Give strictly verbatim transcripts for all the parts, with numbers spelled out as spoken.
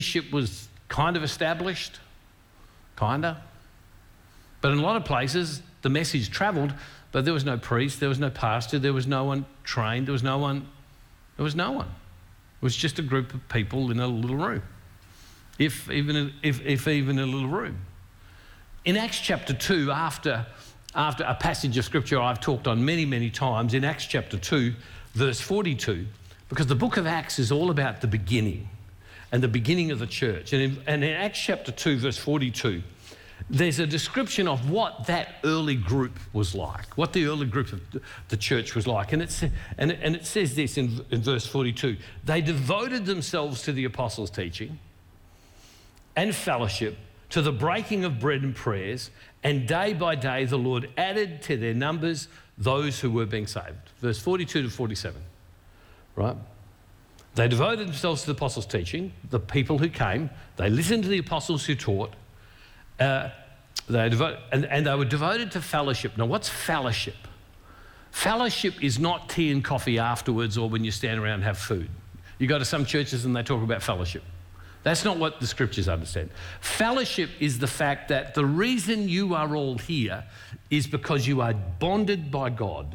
leadership was kind of established, kind of. But in a lot of places, the message travelled, but there was no priest, there was no pastor, there was no one trained, there was no one, there was no one. It was just a group of people in a little room, if even, if, if even a little room. In Acts chapter two, after, after a passage of scripture I've talked on many, many times, in Acts chapter two, verse forty-two, because the book of Acts is all about the beginning and the beginning of the church. And in, and in Acts chapter two, verse forty-two, there's a description of what that early group was like, what the early group of the church was like. And, it's, and, and it says this in, in verse forty-two, they devoted themselves to the apostles' teaching and fellowship, to the breaking of bread and prayers, and day by day the Lord added to their numbers those who were being saved. Verse forty-two to forty-seven, right? They devoted themselves to the apostles' teaching, the people who came, they listened to the apostles who taught, uh, they devote, and, and they were devoted to fellowship. Now, what's fellowship? Fellowship is not tea and coffee afterwards or when you stand around and have food. You go to some churches and they talk about fellowship. That's not what the scriptures understand. Fellowship is the fact that the reason you are all here is because you are bonded by God.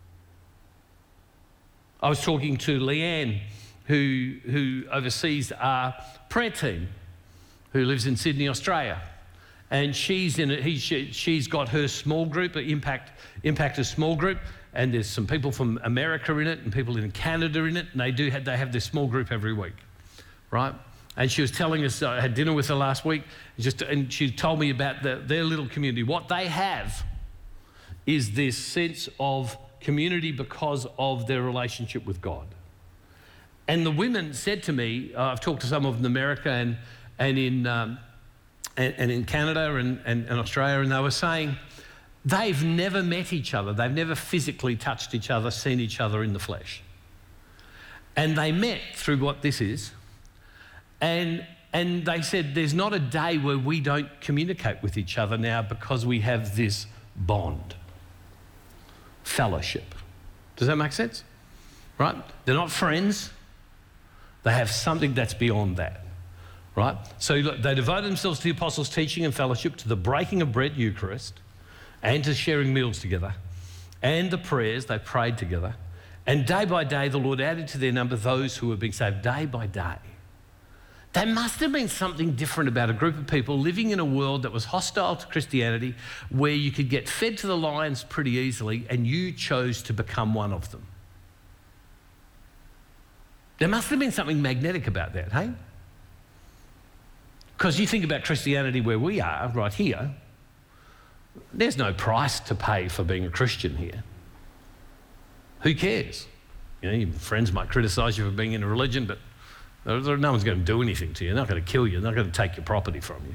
I was talking to Leanne, who, who oversees our prayer team, who lives in Sydney, Australia. And she's in a, he, she, she's got her small group, an impact, impact a small group, and there's some people from America in it and people in Canada in it, and they do have, they have this small group every week, right? And she was telling us, I had dinner with her last week, just, and she told me about the, their little community. What they have is this sense of community because of their relationship with God. And the women said to me, uh, I've talked to some of them in America and, and, in, um, and, and in Canada and, and, and Australia, and they were saying they've never met each other. They've never physically touched each other, seen each other in the flesh. And they met through what this is. And, and they said there's not a day where we don't communicate with each other now because we have this bond, fellowship. Does that make sense? Right? They're not friends. They have something that's beyond that, right? So look, they devoted themselves to the apostles' teaching and fellowship, to the breaking of bread, Eucharist, and to sharing meals together, and the prayers, they prayed together. And day by day, the Lord added to their number those who were being saved, day by day. There must have been something different about a group of people living in a world that was hostile to Christianity, where you could get fed to the lions pretty easily, and you chose to become one of them. There must have been something magnetic about that, hey? Because you think about Christianity where we are, right here, there's no price to pay for being a Christian here. Who cares? You know, your friends might criticise you for being in a religion, but no one's going to do anything to you. They're not going to kill you. They're not going to take your property from you.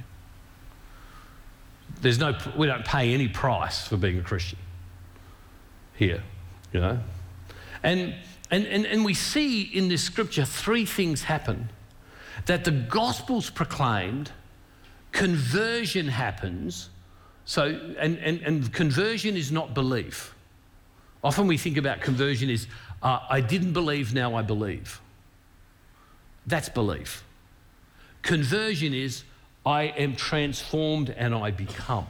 There's no, we don't pay any price for being a Christian here, you know. And, and, and, and we see in this scripture three things happen. That the gospel's proclaimed, conversion happens. So, and, and, and conversion is not belief. Often we think about conversion as, uh, I didn't believe, now I believe. That's belief. Conversion is, I am transformed and I become.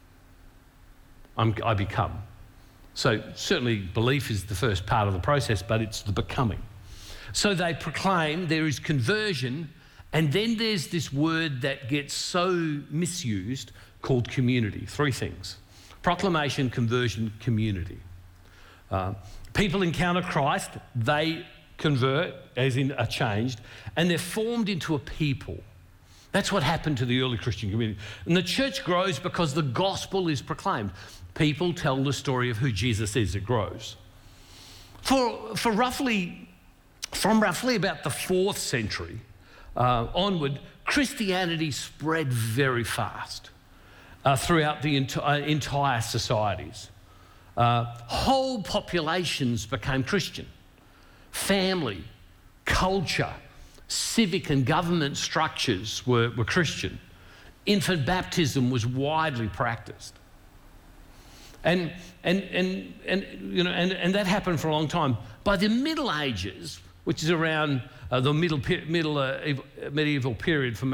I'm, I become. So certainly belief is the first part of the process, but it's the becoming. So they proclaim there is conversion, and then there's this word that gets so misused called community. Three things: proclamation, conversion, community. Uh, people encounter Christ, they convert, as in are changed, and they're formed into a people. That's what happened to the early Christian community. And the church grows because the gospel is proclaimed. People tell the story of who Jesus is, it grows. For, for roughly, from roughly about the fourth century uh, onward, Christianity spread very fast uh, throughout the enti- uh, entire societies. Uh, whole populations became Christian. Family, culture, civic and government structures were, were Christian. Infant baptism was widely practiced. And, and, and, and, you know, and, and that happened for a long time. By the Middle Ages, which is around uh, the middle, middle uh, medieval period for